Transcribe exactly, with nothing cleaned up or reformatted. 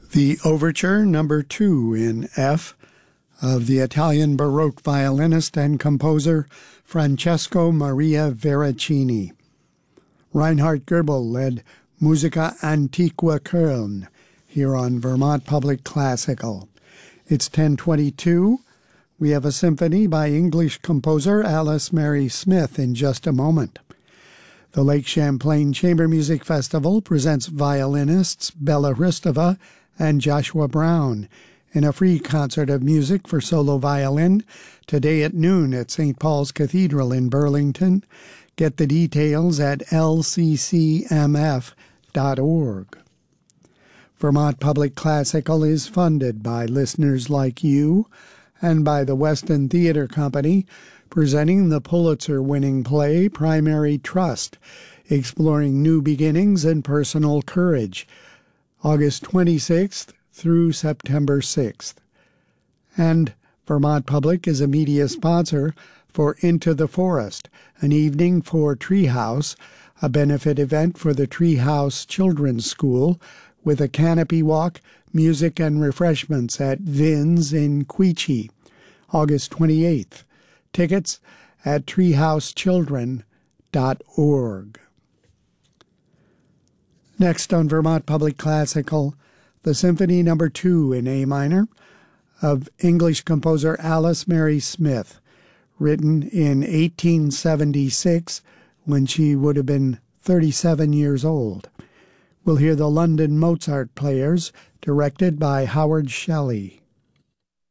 The Overture Number two in F of the Italian Baroque violinist and composer Francesco Maria Veracini. Reinhard Goebel led Musica Antiqua Köln here on Vermont Public Classical. It's ten twenty-two. We have a symphony by English composer Alice Mary Smith in just a moment. The Lake Champlain Chamber Music Festival presents violinists Bella Hristova and Joshua Brown in a free concert of music for solo violin today at noon at Saint Paul's Cathedral in Burlington. Get the details at L C C M F dot org. Vermont Public Classical is funded by listeners like you and by the Weston Theater Company, presenting the Pulitzer-winning play Primary Trust, exploring new beginnings and personal courage, August twenty-sixth through September sixth. And Vermont Public is a media sponsor for Into the Forest, an evening for Treehouse, a benefit event for the Treehouse Children's School, with a canopy walk, music, and refreshments at Vin's in Queechee, August twenty-eighth. Tickets at treehouse children dot org. Next on Vermont Public Classical, the Symphony Number two in A minor of English composer Alice Mary Smith, written in eighteen seventy-six when she would have been thirty-seven years old. We'll hear the London Mozart Players, directed by Howard Shelley.